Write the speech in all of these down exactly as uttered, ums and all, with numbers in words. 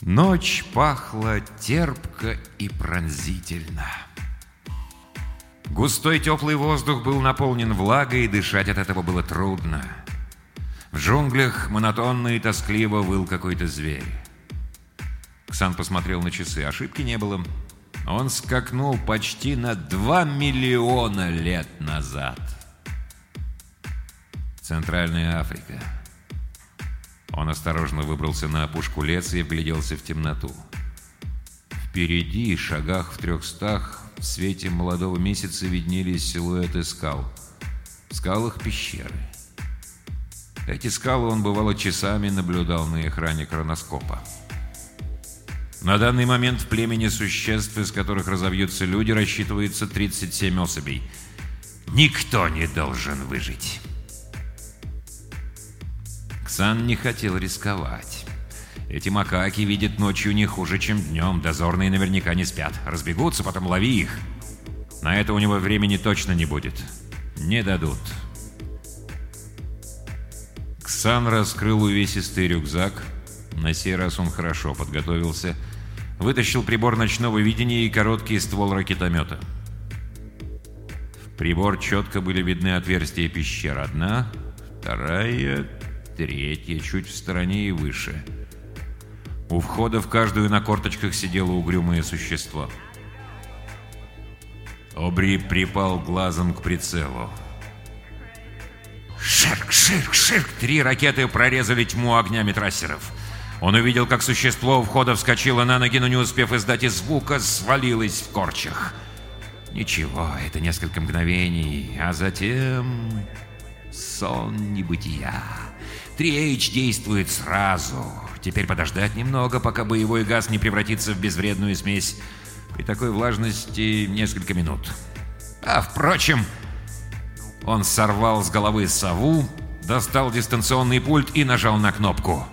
Ночь пахла терпко и пронзительно. Густой теплый воздух был наполнен влагой, и дышать от этого было трудно. В джунглях монотонно и тоскливо выл какой-то зверь. Ксан посмотрел на часы. Ошибки не было. Он скакнул почти на два миллиона лет назад. Центральная Африка. Он осторожно выбрался на опушку леса и вгляделся в темноту. Впереди, шагах в трехстах, в свете молодого месяца виднелись силуэты скал. В скалах пещеры. Эти скалы он, бывало, часами наблюдал на экране хроноскопа. На данный момент в племени существ, из которых разовьются люди, рассчитывается тридцать семь особей. Никто не должен выжить. Ксан не хотел рисковать. Эти макаки видят ночью не хуже, чем днем. Дозорные наверняка не спят. Разбегутся, потом лови их. На это у него времени точно не будет. Не дадут. Ксан раскрыл увесистый рюкзак. На сей раз он хорошо подготовился. Вытащил прибор ночного видения и короткий ствол ракетомета. В прибор четко были видны отверстия пещер. Одна, вторая, третья, чуть в стороне и выше. У входа в каждую на корточках сидело угрюмое существо. Обри припал глазом к прицелу. Ширк, ширк, ширк! Три ракеты прорезали тьму огнями трассеров. Он увидел, как существо у входа вскочило на ноги, но не успев издать и звука, свалилось в корчах. Ничего, это несколько мгновений, а затем... сон небытия. три эйч действует сразу. Теперь подождать немного, пока боевой газ не превратится в безвредную смесь. При такой влажности несколько минут. А, впрочем, он сорвал с головы сову, достал дистанционный пульт и нажал на кнопку.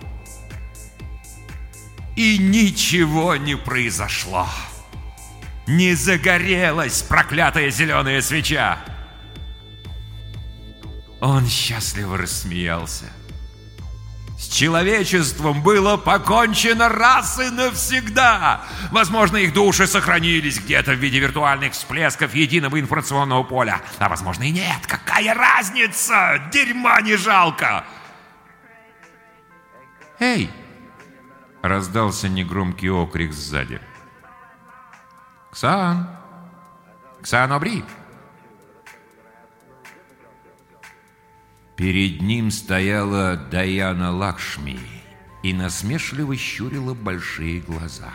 И ничего не произошло. Не загорелась проклятая зеленая свеча. Он счастливо рассмеялся. С человечеством было покончено раз и навсегда. Возможно, их души сохранились где-то в виде виртуальных всплесков единого информационного поля. А возможно и нет. Какая разница? Дерьма не жалко. «Эй!» — раздался негромкий окрик сзади. «Ксан! Ксан Обри!» Перед ним стояла Даяна Лакшми и насмешливо щурила большие глаза.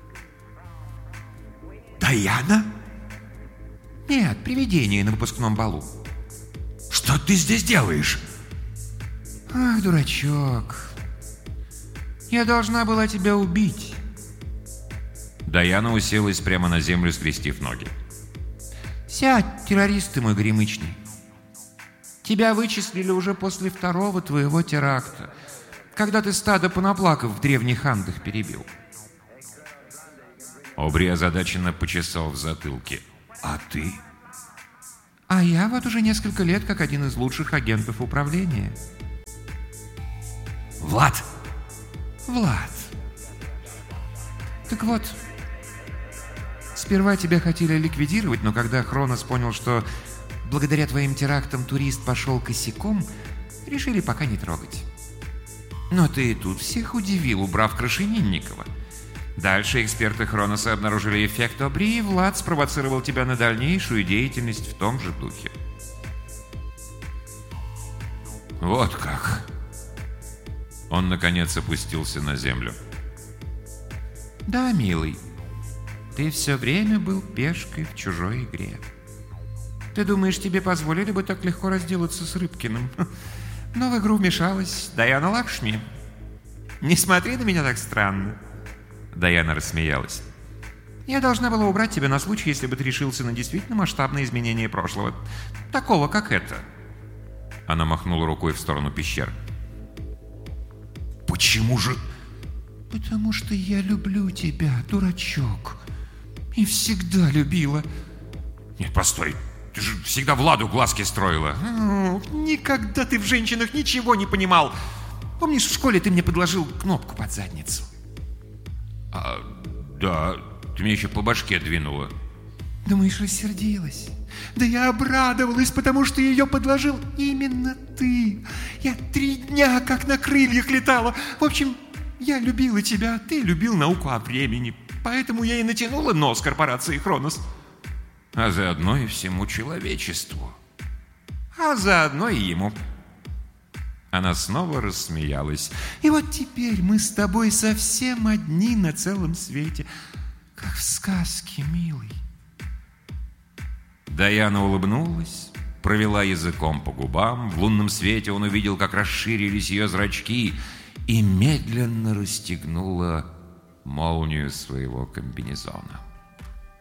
«Даяна?» «Нет, привидение на выпускном балу». «Что ты здесь делаешь?» «Ах, дурачок, я должна была тебя убить». Даяна уселась прямо на землю, скрестив ноги. «Сядь, террорист ты мой горемычный. Тебя вычислили уже после второго твоего теракта, когда ты стадо понаплаков в древних Андах перебил». Обри озадаченно почесал в затылке. «А ты?» «А я вот уже несколько лет как один из лучших агентов управления». «Влад!» «Влад. Так вот, сперва тебя хотели ликвидировать, но когда Хронос понял, что благодаря твоим терактам турист пошел косяком, решили пока не трогать. Но ты и тут всех удивил, убрав Крашенинникова. Дальше эксперты Хроноса обнаружили эффект Обри, и Влад спровоцировал тебя на дальнейшую деятельность в том же духе». «Вот как!» Он, наконец, опустился на землю. «Да, милый, ты все время был пешкой в чужой игре. Ты думаешь, тебе позволили бы так легко разделаться с Рыбкиным? Но в игру вмешалась Даяна Лакшми. Не смотри на меня так странно». Даяна рассмеялась. «Я должна была убрать тебя на случай, если бы ты решился на действительно масштабное изменение прошлого. Такого, как это». Она махнула рукой в сторону пещер. «Почему же...» «Потому что я люблю тебя, дурачок. И всегда любила». «Нет, постой. Ты же всегда Владу глазки строила». О, «никогда ты в женщинах ничего не понимал. Помнишь, в школе ты мне подложил кнопку под задницу?» А, да, ты мне еще по башке двинула. Думаешь, рассердилась? Да я обрадовалась, потому что ее подложил именно ты. Я три дня как на крыльях летала. В общем, я любила тебя, а ты любил науку о времени. Поэтому я и натянула нос корпорации Хронос. А заодно и всему человечеству. А заодно и ему. Она снова рассмеялась. И вот теперь мы с тобой совсем одни на целом свете. Как в сказке, милый. Даяна улыбнулась, провела языком по губам. В лунном свете он увидел, как расширились ее зрачки, и медленно расстегнула молнию своего комбинезона.